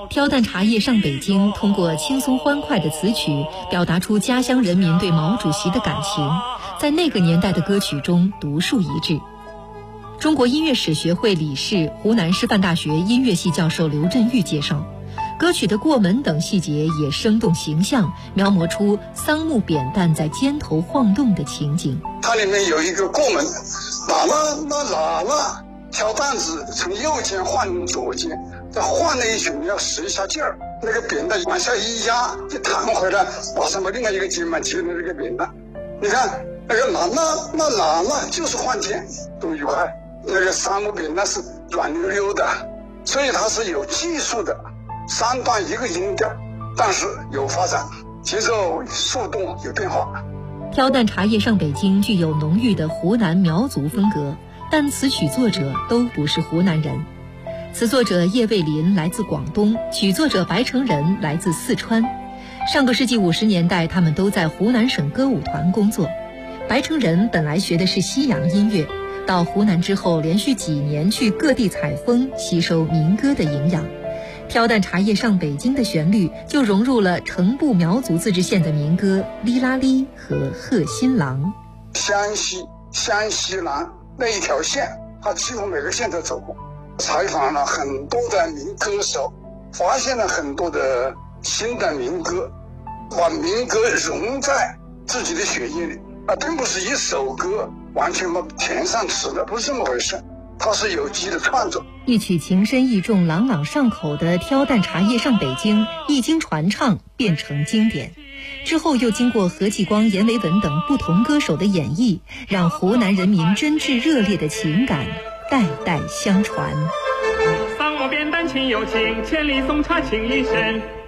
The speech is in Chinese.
挑担茶叶上北京通过轻松欢快的词曲，表达出家乡人民对毛主席的感情，在那个年代的歌曲中独树一帜。中国音乐史学会理事、湖南师范大学音乐系教授刘振玉介绍，歌曲的过门等细节也生动形象，描摹出桑木扁担在肩头晃动的情景。 它里面有一个过门，哪了，挑担子从右肩换左肩，再换了一圈要使一下劲儿，那个扁担往下一压，就弹回来，马上把另外一个肩膀接了这个扁担。你看那个哪了，就是换肩，多愉快。那个桑木扁担是软溜溜的，所以它是有技术的，3段一个音调，但是有发展，节奏速度有变化。 挑担茶叶上北京具有浓郁的湖南苗族风格，但词曲作者都不是湖南人。词作者叶蔚林来自广东，曲作者白成仁来自四川。上个世纪50年代，他们都在湖南省歌舞团工作。白成仁本来学的是西洋音乐，到湖南之后连续几年去各地采风，吸收民歌的营养。挑担茶叶上北京的旋律就融入了成都苗族自治县的民歌《哩啦哩》和《贺新郎》。湘西南那一条线，他几乎每个县都走过，采访了很多的民歌手，发现了很多的新的民歌，把民歌融在自己的血液里，并不是一首歌完全填上词的，不是这么回事，它是有机的创作。 一曲情深意重、朗朗上口的《挑担茶叶上北京》一经传唱变成经典，之后又经过何继光、阎维文等不同歌手的演绎，让湖南人民真挚热烈的情感代代相传。 桑木扁担情又情，千里送茶情意深。